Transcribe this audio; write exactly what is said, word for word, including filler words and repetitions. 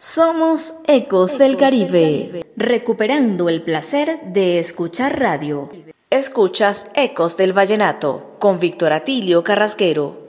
Somos Ecos del Caribe, recuperando el placer de escuchar radio. Escuchas Ecos del Vallenato con Víctor Atilio Carrasquero.